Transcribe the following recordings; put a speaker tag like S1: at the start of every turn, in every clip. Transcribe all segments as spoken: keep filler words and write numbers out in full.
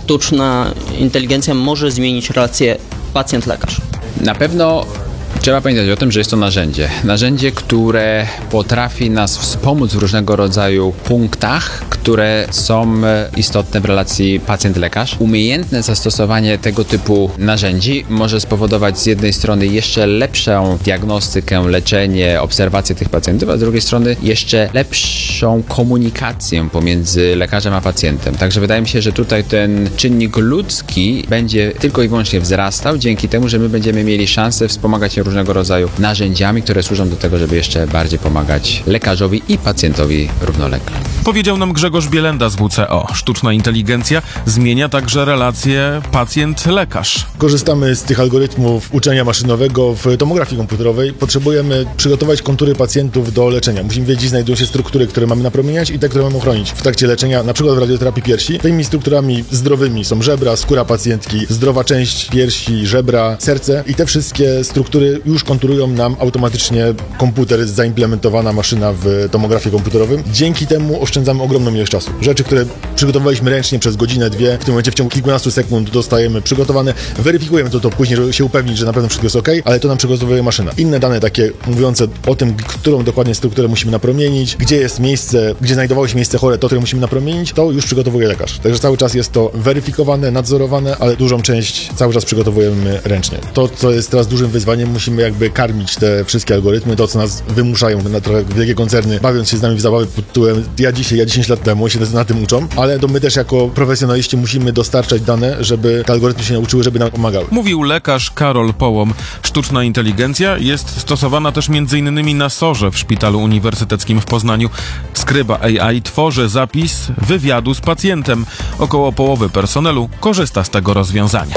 S1: sztuczna inteligencja może zmienić relację pacjent-lekarz?
S2: Na pewno trzeba pamiętać o tym, że jest to narzędzie. Narzędzie, które potrafi nas wspomóc w różnego rodzaju punktach, które są istotne w relacji pacjent-lekarz. Umiejętne zastosowanie tego typu narzędzi może spowodować z jednej strony jeszcze lepszą diagnostykę, leczenie, obserwację tych pacjentów, a z drugiej strony jeszcze lepszą komunikację pomiędzy lekarzem a pacjentem. Także wydaje mi się, że tutaj ten czynnik ludzki będzie tylko i wyłącznie wzrastał dzięki temu, że my będziemy mieli szansę wspomagać się różnego rodzaju narzędziami, które służą do tego, żeby jeszcze bardziej pomagać lekarzowi i pacjentowi równolegle.
S3: Powiedział nam Grzegorz Bielenda z W C O. Sztuczna inteligencja zmienia także relacje pacjent-lekarz.
S4: Korzystamy z tych algorytmów uczenia maszynowego w tomografii komputerowej. Potrzebujemy przygotować kontury pacjentów do leczenia. Musimy wiedzieć, znajdują się struktury, które mamy napromieniać i te, które mamy ochronić w trakcie leczenia, na przykład w radioterapii piersi. Tymi strukturami zdrowymi są żebra, skóra pacjentki, zdrowa część piersi, żebra, serce i te wszystkie struktury już konturują nam automatycznie komputer, zaimplementowana maszyna w tomografii komputerowym. Dzięki temu oszczędzamy ogromną ilość czasu. Rzeczy, które przygotowaliśmy ręcznie przez godzinę, dwie, w tym momencie w ciągu kilkunastu sekund dostajemy przygotowane, weryfikujemy to, to później, żeby się upewnić, że na pewno wszystko jest ok, ale to nam przygotowuje maszyna. Inne dane takie mówiące o tym, którą dokładnie strukturę musimy napromienić, gdzie jest miejsce, gdzie znajdowało się miejsce chore, to, które musimy napromienić, to już przygotowuje lekarz. Także cały czas jest to weryfikowane, nadzorowane, ale dużą część cały czas przygotowujemy ręcznie. To, co jest teraz dużym wyzwaniem, musimy jakby karmić te wszystkie algorytmy, to, co nas wymuszają na trochę wielkie koncerny, bawiąc się z nami w zabawy pod tytułem ja dzisiaj, ja dziesięć lat temu się na tym uczą, ale to my też jako profesjonaliści musimy dostarczać dane, żeby te algorytmy się nauczyły, żeby nam pomagały.
S3: Mówił lekarz Karol Połom. Sztuczna inteligencja jest stosowana też między innymi na sorze w Szpitalu Uniwersyteckim w Poznaniu. Skryba A I tworzy zapis wywiadu z pacjentem. Około połowy personelu korzysta z tego rozwiązania.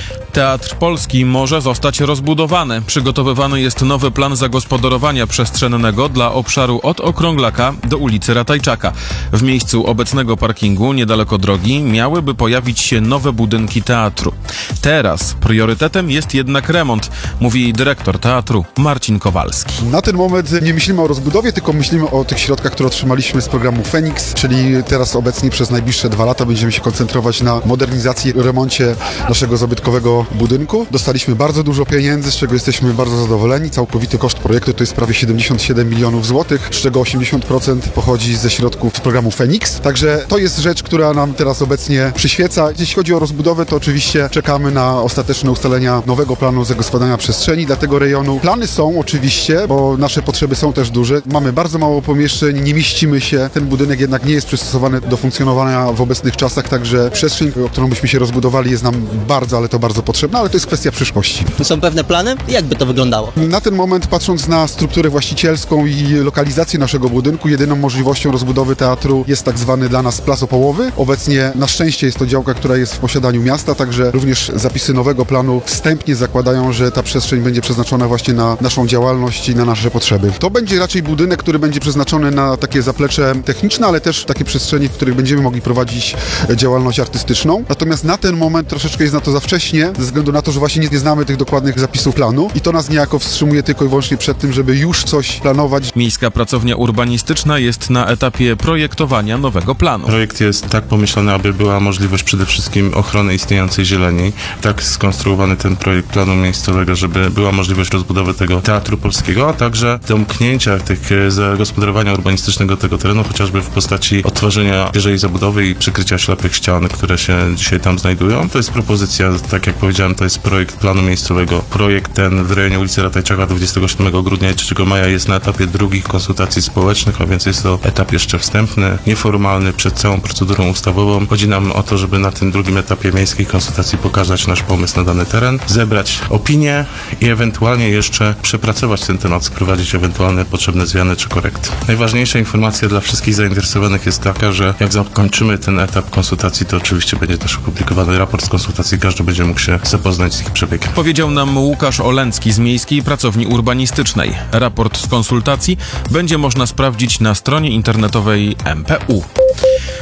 S3: Teatr Polski może zostać rozbudowany. Przygotowywany jest nowy plan zagospodarowania przestrzennego dla obszaru od Okrąglaka do ulicy Ratajczaka. W miejscu obecnego parkingu, niedaleko drogi, miałyby pojawić się nowe budynki teatru. Teraz priorytetem jest jednak remont, mówi dyrektor teatru Marcin Kowalski.
S5: Na ten moment nie myślimy o rozbudowie, tylko myślimy o tych środkach, które otrzymaliśmy z programu Feniks, czyli teraz obecnie przez najbliższe dwa lata będziemy się koncentrować na modernizacji i remoncie naszego zabytkowego budynku. Dostaliśmy bardzo dużo pieniędzy, z czego jesteśmy bardzo zadowoleni. Całkowity koszt projektu to jest prawie siedemdziesiąt siedem milionów złotych, z czego osiemdziesiąt procent pochodzi ze środków z programu Feniks. Także to jest rzecz, która nam teraz obecnie przyświeca. Jeśli chodzi o rozbudowę, to oczywiście czekamy na ostateczne ustalenia nowego planu zagospodarowania przestrzeni dla tego rejonu. Plany są oczywiście, bo nasze potrzeby są też duże. Mamy bardzo mało pomieszczeń, nie mieścimy się. Ten budynek jednak nie jest przystosowany do funkcjonowania w obecnych czasach, także przestrzeń, o którą byśmy się rozbudowali, jest nam bardzo, ale to bardzo potrzebna, ale to jest kwestia przyszłości.
S1: Są pewne plany? Jak by to wyglądało?
S5: Na ten moment, patrząc na strukturę właścicielską i lokalizację naszego budynku, jedyną możliwością rozbudowy teatru jest tak zwany dla nas plac Opołowy. Obecnie na szczęście jest to działka, która jest w posiadaniu miasta, także również zapisy nowego planu wstępnie zakładają, że ta przestrzeń będzie przeznaczona właśnie na naszą działalność i na nasze potrzeby. To będzie raczej budynek, który będzie przeznaczony na takie zaplecze techniczne, ale też takie przestrzenie, w których będziemy mogli prowadzić działalność artystyczną. Natomiast na ten moment troszeczkę jest na to za wcześnie, ze względu na to, że właśnie nie, nie znamy tych dokładnych zapisów planu i to nas niejako wstrzymuje tylko i wyłącznie przed tym, żeby już coś planować.
S3: Miejska Pracownia Urbanistyczna jest na etapie projektowania nowego planu.
S6: Projekt jest tak pomyślany, aby była możliwość przede wszystkim ochrony istniejącej zieleni. Tak skonstruowany ten projekt planu miejscowego, żeby była możliwość rozbudowy tego Teatru Polskiego, a także domknięcia tych zagospodarowania urbanistycznego tego terenu, chociażby w postaci odtworzenia świeżej zabudowy i przykrycia ślepych ścian, które się dzisiaj tam znajdują. To jest propozycja, tak jak powiedziałem, to jest projekt planu miejscowego. Projekt ten w rejonie ulicy Ratajczaka dwudziestego siódmego grudnia i trzeciego maja jest na etapie drugich konsultacji społecznych, a więc jest to etap jeszcze wstępny, nieformalny, przed całą procedurą ustawową. Chodzi nam o to, żeby na tym drugim etapie miejskiej konsultacji pokazać nasz pomysł na dany teren, zebrać opinie i ewentualnie jeszcze przepracować ten temat, sprowadzić ewentualne potrzebne zmiany czy korekty. Najważniejsza informacja dla wszystkich zainteresowanych jest taka, że jak zakończymy ten etap konsultacji, to oczywiście będzie też opublikowany raport z konsultacji, każdy będzie mógł się zapoznać z ich przebiegiem.
S3: Powiedział nam Łukasz Olencki z Miejskiej Pracowni Urbanistycznej. Raport z konsultacji będzie można sprawdzić na stronie internetowej M P U.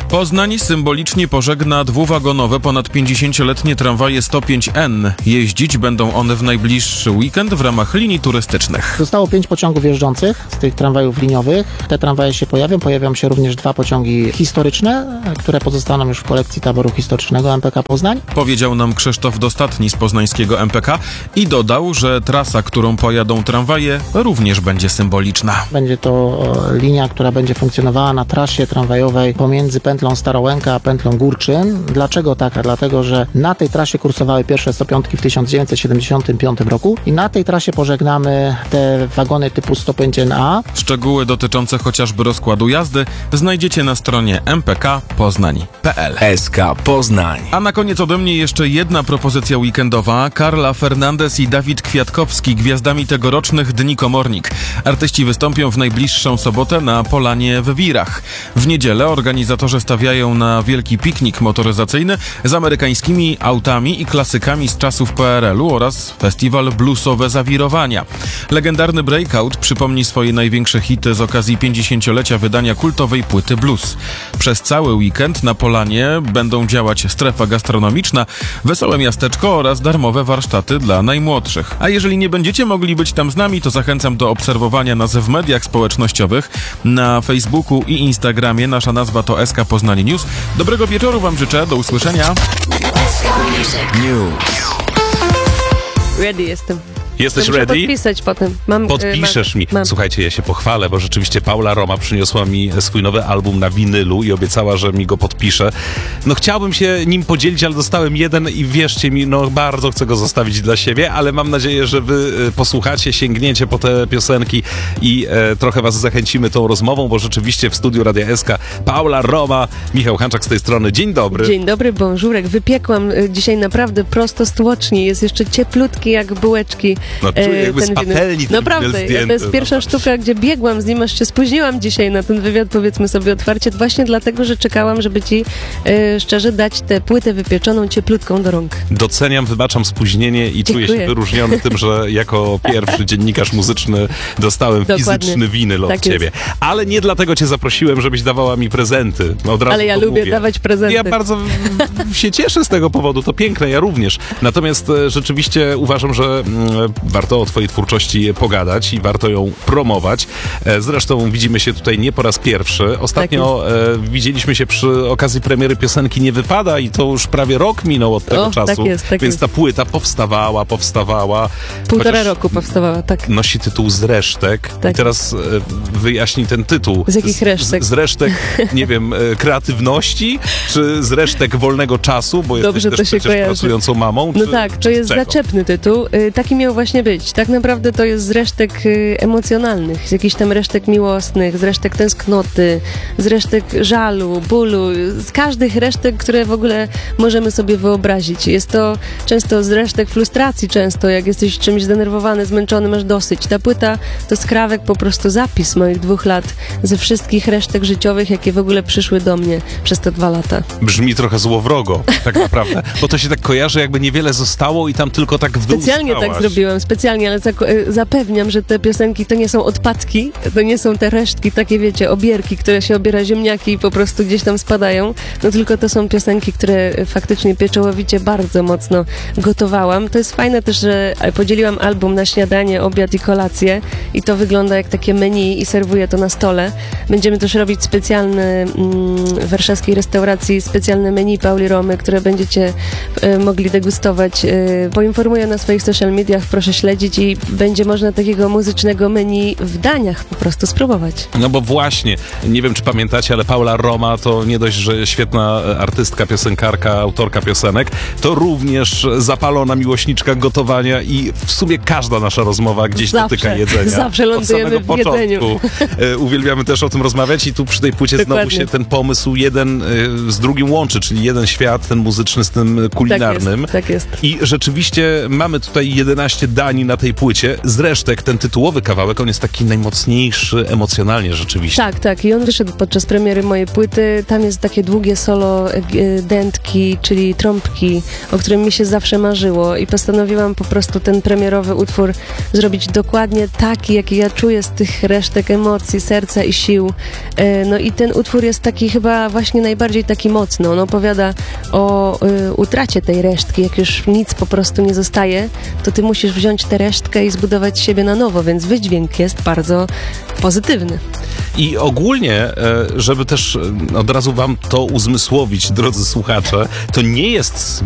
S3: Poznań symbolicznie pożegna dwuwagonowe, ponad pięćdziesięcioletnie tramwaje sto pięć N. Jeździć będą one w najbliższy weekend w ramach linii turystycznych.
S7: Zostało pięć pociągów jeżdżących z tych tramwajów liniowych. Te tramwaje się pojawią. Pojawią się również dwa pociągi historyczne, które pozostaną już w kolekcji taboru historycznego M P K Poznań.
S3: Powiedział nam Krzysztof Dostatni z poznańskiego M P K i dodał, że trasa, którą pojadą tramwaje, również będzie symboliczna.
S7: Będzie to o, linia, która będzie funkcjonowała na trasie tramwajowej pomiędzy pętlą Starołęka a pętlą Górczyn. Dlaczego taka? Dlatego, że na tej trasie kursowały pierwsze sto pięć w tysiąc dziewięćset siedemdziesiątym piątym roku i na tej trasie pożegnamy te wagony typu sto pięć N A.
S3: Szczegóły dotyczące chociażby rozkładu jazdy znajdziecie na stronie m p k poznań kropka p l.
S8: S K Poznań.
S3: A na koniec ode mnie jeszcze jedna propozycja weekendowa. Carla Fernandez i Dawid Kwiatkowski, gwiazdami tegorocznych Dni Komornik. Artyści wystąpią w najbliższą sobotę na Polanie w Wirach. W niedzielę organizatorzy stawiają na wielki piknik motoryzacyjny z amerykańskimi autami i klasykami z czasów P R L u oraz festiwal Bluesowe Zawirowania. Legendarny Breakout przypomni swoje największe hity z okazji pięćdziesięciolecia wydania kultowej płyty blues. Przez cały weekend na Polanie będą działać strefa gastronomiczna, wesołe miasteczko oraz darmowe warsztaty dla najmłodszych. A jeżeli nie będziecie mogli być tam z nami, to zachęcam do obserwowania nas w mediach społecznościowych. Na Facebooku i Instagramie nasza nazwa to S K Poznań News. Dobrego wieczoru Wam życzę, do usłyszenia.
S8: News.
S9: Ready jestem.
S10: Jesteś
S9: Muszę
S10: ready?
S9: podpisać potem. Mam,
S10: Podpiszesz
S9: mam,
S10: mi.
S9: Mam.
S10: Słuchajcie, ja się pochwalę, bo rzeczywiście Paula Roma przyniosła mi swój nowy album na winylu i obiecała, że mi go podpisze. No chciałbym się nim podzielić, ale dostałem jeden i wierzcie mi, no bardzo chcę go zostawić dla siebie, ale mam nadzieję, że wy e, posłuchacie, sięgniecie po te piosenki i e, trochę was zachęcimy tą rozmową, bo rzeczywiście w studiu Radia S K Paula Roma, Michał Hanczak z tej strony. Dzień dobry.
S9: Dzień dobry, bonżurek. Wypiekłam y, dzisiaj naprawdę prosto z tłoczni. Jest jeszcze cieplutki jak bułeczki.
S10: No czuję jakby z
S9: ten winyl.
S10: patelni ten
S9: Naprawdę,
S10: winyl
S9: ja,
S10: zdjęty,
S9: to jest pierwsza
S10: zobacz.
S9: sztuka, gdzie biegłam z nim, aż się spóźniłam dzisiaj na ten wywiad, powiedzmy sobie otwarcie, właśnie dlatego, że czekałam, żeby ci y, szczerze dać tę płytę wypieczoną, cieplutką do rąk.
S10: Doceniam, wybaczam spóźnienie i czuję się
S9: Dziękuję.
S10: wyróżniony tym, że jako pierwszy dziennikarz muzyczny dostałem
S9: Dokładnie.
S10: fizyczny winyl od
S9: Tak
S10: ciebie.
S9: jest.
S10: Ale nie dlatego cię zaprosiłem, żebyś dawała mi prezenty. Od razu
S9: Ale ja
S10: to
S9: lubię
S10: mówię.
S9: dawać prezenty.
S10: Ja bardzo w- się cieszę z tego powodu, to piękne, ja również. Natomiast e, rzeczywiście uważam, że mm, warto o twojej twórczości pogadać i warto ją promować. E, Zresztą widzimy się tutaj nie po raz pierwszy. Ostatnio e, widzieliśmy się przy okazji premiery piosenki Nie Wypada i to już prawie rok minął od tego
S9: O,
S10: czasu.
S9: tak jest, tak
S10: Więc
S9: jest.
S10: ta płyta powstawała, powstawała.
S9: Półtora
S10: Chociaż
S9: roku powstawała, tak.
S10: nosi tytuł Z resztek.
S9: Tak.
S10: I teraz e, wyjaśnij ten tytuł.
S9: Z jakich resztek?
S10: Z, z resztek, nie wiem, e, kreatywności, czy z resztek wolnego czasu, bo
S9: Dobrze,
S10: jesteś
S9: to
S10: też
S9: się
S10: przecież
S9: kojarzy.
S10: pracującą mamą.
S9: No
S10: czy,
S9: tak,
S10: czy
S9: to
S10: z
S9: jest
S10: czego?
S9: zaczepny tytuł. Y, Taki miał właśnie być. Tak naprawdę to jest z resztek y, emocjonalnych, z jakichś tam resztek miłosnych, z resztek tęsknoty, z resztek żalu, bólu, z każdych resztek, które w ogóle możemy sobie wyobrazić. Jest to często z resztek frustracji często, jak jesteś czymś zdenerwowany, zmęczony, masz dosyć. Ta płyta to skrawek, po prostu zapis moich dwóch lat ze wszystkich resztek życiowych, jakie w ogóle przyszły do mnie przez te dwa lata.
S10: Brzmi trochę złowrogo, tak naprawdę, bo to się tak kojarzy, jakby niewiele zostało i tam tylko tak
S9: Specjalnie tak
S10: wyłuskałaś.
S9: zrobiłam, specjalnie, ale zak- e, zapewniam, że te piosenki to nie są odpadki, to nie są te resztki, takie wiecie, obierki, które się obiera ziemniaki i po prostu gdzieś tam spadają, no tylko to są piosenki, które e, faktycznie pieczołowicie bardzo mocno gotowałam. To jest fajne też, że e, podzieliłam album na śniadanie, obiad i kolację i to wygląda jak takie menu i serwuję to na stole. Będziemy też robić specjalne mm, w warszawskiej restauracji specjalne menu Pauli Romy, które będziecie e, mogli degustować. E, poinformuję na swoich social mediach, proszę śledzić i będzie można takiego muzycznego menu w daniach po prostu spróbować.
S10: No bo właśnie, nie wiem czy pamiętacie, ale Paula Roma to nie dość, że świetna artystka, piosenkarka, autorka piosenek, to również zapalona miłośniczka gotowania i w sumie każda nasza rozmowa gdzieś
S9: Zawsze.
S10: dotyka jedzenia.
S9: Zawsze lądujemy
S10: Od samego
S9: w jedzeniu.
S10: początku. E, Uwielbiamy też o tym rozmawiać i tu przy tej płycie znowu
S9: Dokładnie.
S10: się ten pomysł jeden e, z drugim łączy, czyli jeden świat, ten muzyczny z tym kulinarnym.
S9: Tak jest, tak jest.
S10: I rzeczywiście mamy tutaj jedenaście wydani na tej płycie. Z resztek ten tytułowy kawałek, on jest taki najmocniejszy emocjonalnie rzeczywiście.
S9: Tak, tak. I on wyszedł podczas premiery mojej płyty. Tam jest takie długie solo e, dętki, czyli trąbki, o którym mi się zawsze marzyło i postanowiłam po prostu ten premierowy utwór zrobić dokładnie taki, jaki ja czuję z tych resztek emocji, serca i sił. E, no i ten utwór jest taki chyba właśnie najbardziej taki mocny. On opowiada o e, utracie tej resztki. Jak już nic po prostu nie zostaje, to ty musisz wziąć tę resztkę i zbudować siebie na nowo, więc wydźwięk jest bardzo pozytywny.
S10: I ogólnie, e, żeby też e, od razu wam to uzmysłowić, drodzy słuchacze, to nie jest